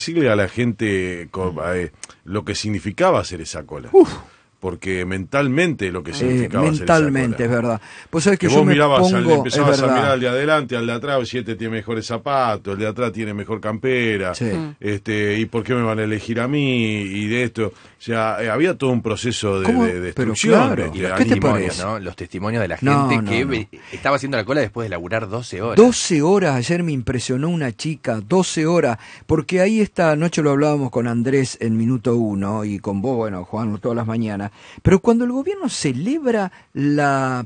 decirle a la gente lo que significaba hacer esa cola. Porque mentalmente lo que significaba hacer esa mentalmente, cola. es verdad. Pues sabes que vos yo me mirabas, pongo, empezabas a mirar al de adelante, al de atrás, si este tiene mejores zapatos, el de atrás tiene mejor campera, Sí. ¿Y por qué me van a elegir a mí? Y de esto, o sea, había todo un proceso de destrucción. Pero claro, Y los ¿qué te testimonios, parece? ¿no? Los testimonios de la gente No. estaba haciendo la cola después de laburar 12 horas. 12 horas, ayer me impresionó una chica, 12 horas, porque ahí esta noche lo hablábamos con Andrés en Minuto 1 y con vos, bueno, Juan, todas las mañanas, pero cuando el gobierno celebra la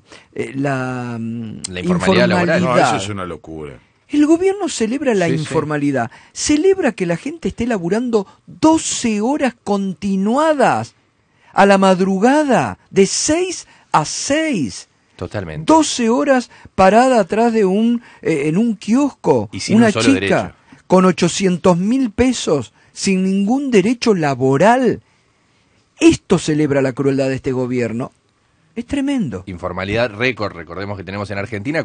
informalidad laboral. No, eso es una locura. El gobierno celebra la informalidad, celebra que la gente esté laburando 12 horas continuadas a la madrugada, de 6 a 6. Totalmente. 12 horas parada atrás de en un kiosco, Y sin una un solo chica derecho. con 800.000 pesos, sin ningún derecho laboral. Esto celebra la crueldad de este gobierno. Es tremendo. Informalidad récord, recordemos que tenemos en Argentina,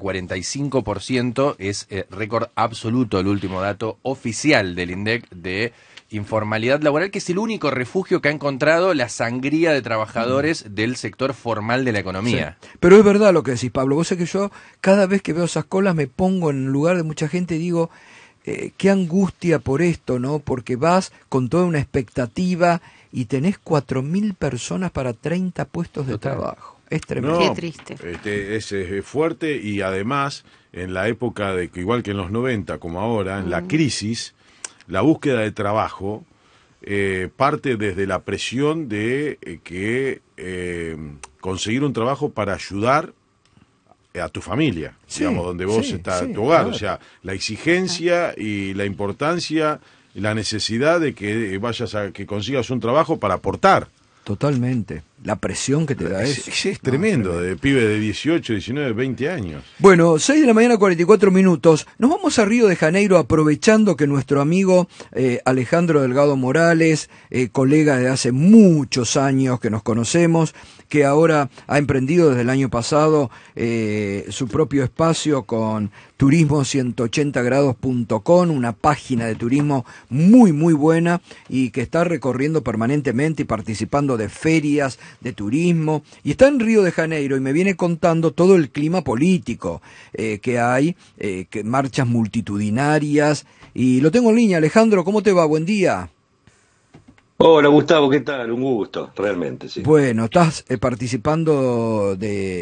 45% es récord absoluto, el último dato oficial del INDEC de informalidad laboral, que es el único refugio que ha encontrado la sangría de trabajadores del sector formal de la economía. Sí. Pero es verdad lo que decís, Pablo. Vos sabés que yo cada vez que veo esas colas me pongo en lugar de mucha gente y digo, qué angustia por esto, ¿no? Porque vas con toda una expectativa y tenés 4.000 personas para 30 puestos de trabajo. Es tremendo. Qué triste. Es fuerte, y además, en la época de que, igual que en los 90, como ahora, en la crisis, la búsqueda de trabajo parte desde la presión de conseguir un trabajo para ayudar a tu familia, digamos, donde vos estás, tu hogar. Claro. O sea, la exigencia y la importancia y la necesidad de que que consigas un trabajo para aportar. Totalmente. La presión que te da eso. Es tremendo, de pibe de 18, 19, 20 años. Bueno, 6 de la mañana, 44 minutos. Nos vamos a Río de Janeiro aprovechando que nuestro amigo Alejandro Delgado Morales, colega de hace muchos años que nos conocemos, que ahora ha emprendido desde el año pasado su propio espacio con turismo180grados.com, una página de turismo muy muy buena y que está recorriendo permanentemente y participando de ferias de turismo, y está en Río de Janeiro y me viene contando todo el clima político que hay, que marchas multitudinarias, y lo tengo en línea. Alejandro, ¿cómo te va? Buen día. Hola Gustavo, ¿qué tal? Un gusto, realmente, sí. Bueno, ¿estás participando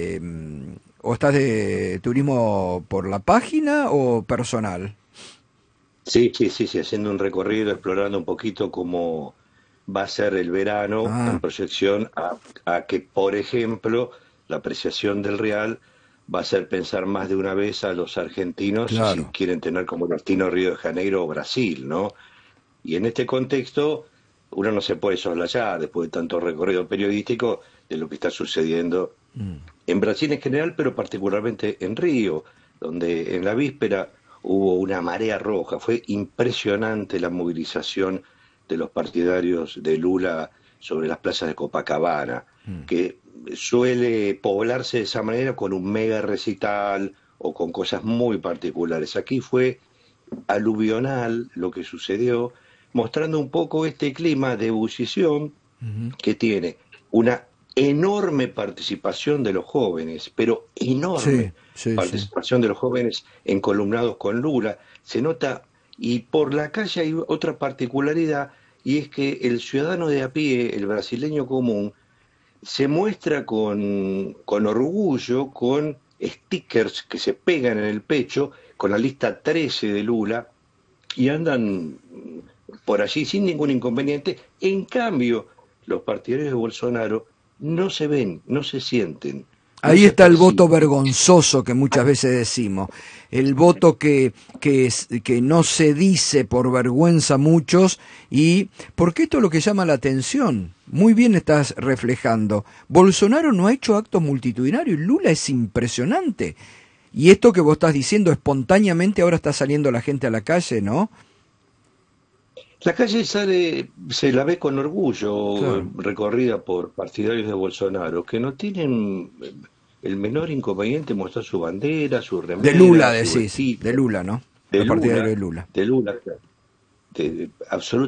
o estás de turismo por la página o personal? Sí, haciendo un recorrido, explorando un poquito cómo va a ser el verano en proyección a que, por ejemplo, la apreciación del real va a hacer pensar más de una vez a los argentinos si quieren tener como destino Río de Janeiro o Brasil, ¿no? Y en este contexto uno no se puede soslayar, después de tanto recorrido periodístico, de lo que está sucediendo en Brasil en general, pero particularmente en Río, donde en la víspera hubo una marea roja. Fue impresionante la movilización de los partidarios de Lula sobre las plazas de Copacabana, que suele poblarse de esa manera con un mega recital o con cosas muy particulares. Aquí fue aluvional lo que sucedió, mostrando un poco este clima de ebullición que tiene una enorme participación de los jóvenes, pero enorme participación de los jóvenes encolumnados con Lula. Se nota, y por la calle hay otra particularidad, y es que el ciudadano de a pie, el brasileño común, se muestra con orgullo, con stickers que se pegan en el pecho, con la lista 13 de Lula, y andan por allí sin ningún inconveniente. En cambio, los partidarios de Bolsonaro no se ven, no se sienten. Ahí está el voto vergonzoso que muchas veces decimos, el voto que no se dice por vergüenza a muchos, y porque esto es lo que llama la atención. Muy bien estás reflejando. Bolsonaro no ha hecho actos multitudinarios, Lula es impresionante. Y esto que vos estás diciendo, espontáneamente ahora está saliendo la gente a la calle, ¿no? La calle se la ve con orgullo, recorrida por partidarios de Bolsonaro, que no tienen el menor inconveniente en mostrar su bandera, su remera. De Lula decís, de Lula, ¿no? De Los Lula, partidarios de Lula. De Lula, claro. absolutamente